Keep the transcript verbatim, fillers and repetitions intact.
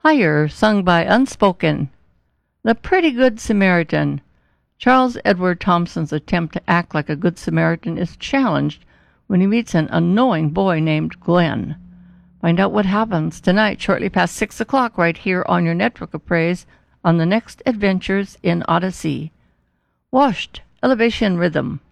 Higher, sung by Unspoken. The Pretty Good Samaritan. Charles Edward Thompson's attempt to act like a good Samaritan is challenged when he meets an unknowing boy named Glenn. Find out what happens tonight, shortly past six o'clock, right here on your network of praise on the next Adventures in Odyssey. Washed, Elevation Rhythm.